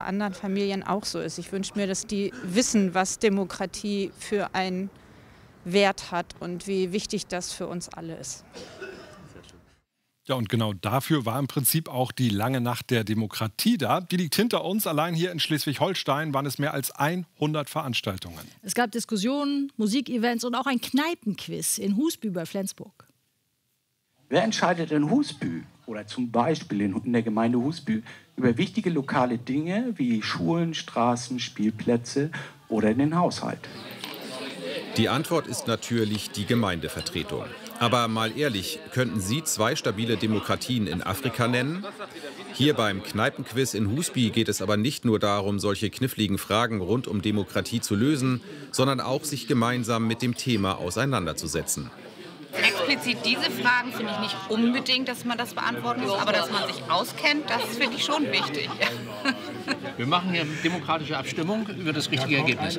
anderen Familien auch so ist. Ich wünsche mir, dass die wissen, was Demokratie für einen Wert hat und wie wichtig das für uns alle ist. Ja, und genau dafür war im Prinzip auch die lange Nacht der Demokratie da. Die liegt hinter uns. Allein hier in Schleswig-Holstein waren es mehr als 100 Veranstaltungen. Es gab Diskussionen, Musikevents und auch ein Kneipenquiz in Husby bei Flensburg. Wer entscheidet in Husby oder zum Beispiel in der Gemeinde Husby über wichtige lokale Dinge wie Schulen, Straßen, Spielplätze oder den Haushalt? Die Antwort ist natürlich die Gemeindevertretung. Aber mal ehrlich, könnten Sie 2 stabile Demokratien in Afrika nennen? Hier beim Kneipenquiz in Husby geht es aber nicht nur darum, solche kniffligen Fragen rund um Demokratie zu lösen, sondern auch sich gemeinsam mit dem Thema auseinanderzusetzen. Explizit diese Fragen finde ich nicht unbedingt, dass man das beantworten muss, aber dass man sich auskennt, das finde ich schon wichtig. Wir machen hier demokratische Abstimmung über das richtige Ergebnis.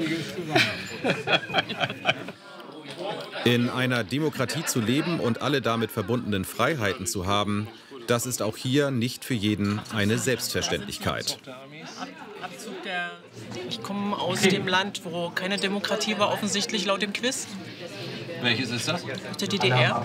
In einer Demokratie zu leben und alle damit verbundenen Freiheiten zu haben, das ist auch hier nicht für jeden eine Selbstverständlichkeit. Ich komme aus dem Land, wo keine Demokratie war, offensichtlich laut dem Quiz. Welches ist das? Der DDR.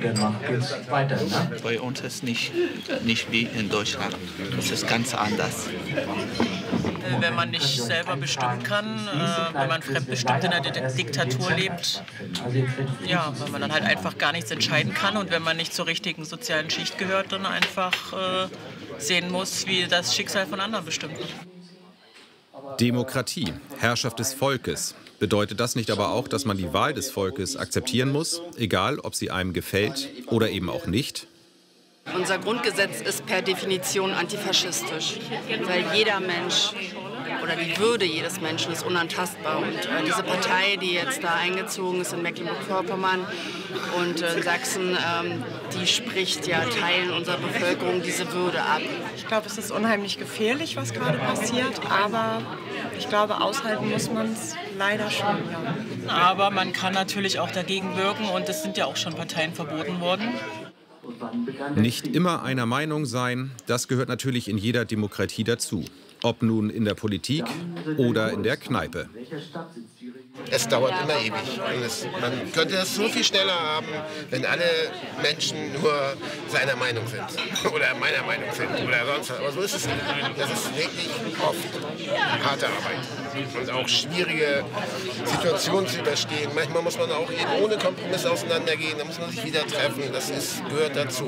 Bei uns ist nicht wie in Deutschland. Das ist ganz anders. Wenn man nicht selber bestimmen kann, wenn man fremdbestimmt in einer Diktatur lebt, ja, wenn man dann halt einfach gar nichts entscheiden kann und wenn man nicht zur richtigen sozialen Schicht gehört, dann einfach sehen muss, wie das Schicksal von anderen bestimmt wird. Demokratie, Herrschaft des Volkes. Bedeutet das nicht aber auch, dass man die Wahl des Volkes akzeptieren muss, egal ob sie einem gefällt oder eben auch nicht? Unser Grundgesetz ist per Definition antifaschistisch, weil jeder Mensch oder die Würde jedes Menschen ist unantastbar. Und diese Partei, die jetzt da eingezogen ist in Mecklenburg-Vorpommern und in Sachsen, die spricht ja Teilen unserer Bevölkerung diese Würde ab. Ich glaube, es ist unheimlich gefährlich, was gerade passiert, aber ich glaube, aushalten muss man es leider schon. Ja. Aber man kann natürlich auch dagegen wirken und es sind ja auch schon Parteien verboten worden. Nicht immer einer Meinung sein, das gehört natürlich in jeder Demokratie dazu. Ob nun in der Politik oder in der Kneipe. Es dauert immer ewig. Und man könnte es so viel schneller haben, wenn alle Menschen nur seiner Meinung sind. Oder meiner Meinung sind. Oder sonst was. Aber so ist es nicht. Das ist wirklich oft harte Arbeit. Und auch schwierige Situationen zu überstehen. Manchmal muss man auch eben ohne Kompromiss auseinandergehen. Da muss man sich wieder treffen. Das gehört dazu.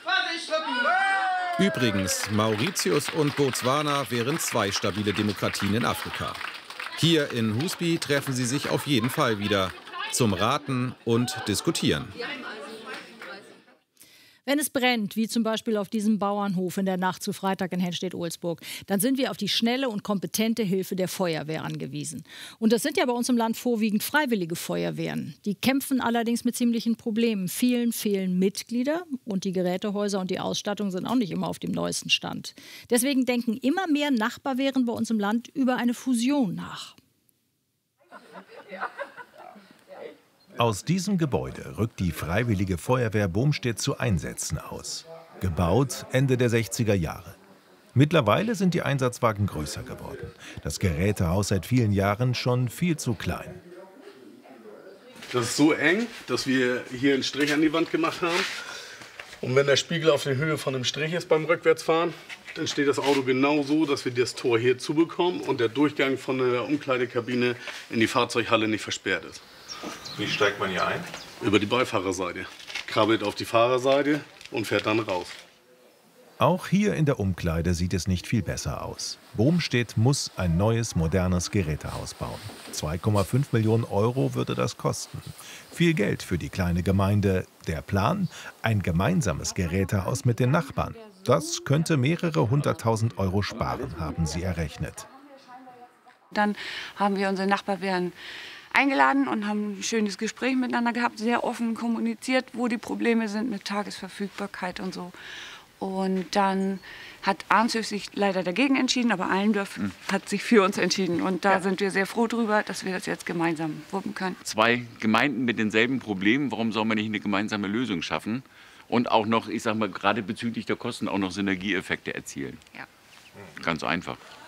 Übrigens, Mauritius und Botswana wären 2 stabile Demokratien in Afrika. Hier in Husby treffen sie sich auf jeden Fall wieder zum Raten und Diskutieren. Wenn es brennt, wie zum Beispiel auf diesem Bauernhof in der Nacht zu Freitag in Henstedt-Ohlsburg, dann sind wir auf die schnelle und kompetente Hilfe der Feuerwehr angewiesen. Und das sind ja bei uns im Land vorwiegend freiwillige Feuerwehren. Die kämpfen allerdings mit ziemlichen Problemen. Vielen fehlen Mitglieder und die Gerätehäuser und die Ausstattung sind auch nicht immer auf dem neuesten Stand. Deswegen denken immer mehr Nachbarwehren bei uns im Land über eine Fusion nach. Aus diesem Gebäude rückt die Freiwillige Feuerwehr Bohmstedt zu Einsätzen aus. Gebaut Ende der 60er Jahre. Mittlerweile sind die Einsatzwagen größer geworden. Das Gerätehaus seit vielen Jahren schon viel zu klein. Das ist so eng, dass wir hier einen Strich an die Wand gemacht haben. Und wenn der Spiegel auf der Höhe von dem Strich ist beim Rückwärtsfahren, dann steht das Auto genau so, dass wir das Tor hier zubekommen und der Durchgang von der Umkleidekabine in die Fahrzeughalle nicht versperrt ist. Wie steigt man hier ein? Über die Beifahrerseite. Krabbelt auf die Fahrerseite und fährt dann raus. Auch hier in der Umkleide sieht es nicht viel besser aus. Bohmstedt muss ein neues, modernes Gerätehaus bauen. 2,5 Millionen Euro würde das kosten. Viel Geld für die kleine Gemeinde. Der Plan? Ein gemeinsames Gerätehaus mit den Nachbarn. Das könnte mehrere 100.000 Euro sparen, haben sie errechnet. Dann haben wir unsere Nachbarwehren eingeladen und haben ein schönes Gespräch miteinander gehabt, sehr offen kommuniziert, wo die Probleme sind mit Tagesverfügbarkeit und so. Und dann hat Arnshöf sich leider dagegen entschieden, aber Allendorf hat sich für uns entschieden. Und da sind wir sehr froh drüber, dass wir das jetzt gemeinsam wuppen können. 2 Gemeinden mit denselben Problemen, warum soll man nicht eine gemeinsame Lösung schaffen? Und auch noch, ich sag mal, gerade bezüglich der Kosten auch noch Synergieeffekte erzielen. Ja. Ganz einfach.